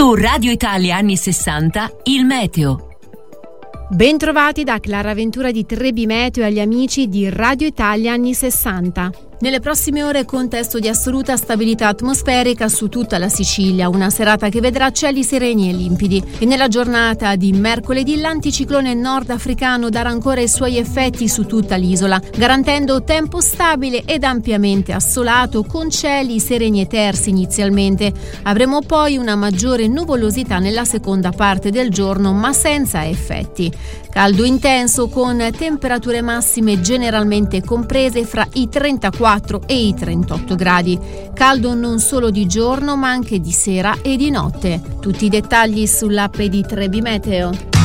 Su Radio Italia anni 60, il meteo. Bentrovati da Clara Ventura di Trebi Meteo e agli amici di Radio Italia anni 60. Nelle prossime ore contesto di assoluta stabilità atmosferica su tutta la Sicilia, una serata che vedrà cieli sereni e limpidi. E nella giornata di mercoledì l'anticiclone nordafricano darà ancora i suoi effetti su tutta l'isola, garantendo tempo stabile ed ampiamente assolato con cieli sereni e tersi inizialmente. Avremo poi una maggiore nuvolosità nella seconda parte del giorno, ma senza effetti. Caldo intenso con temperature massime generalmente comprese fra i 34 e i 38 gradi. Caldo non solo di giorno ma anche di sera e di notte. Tutti i dettagli sull'app di Trebi Meteo.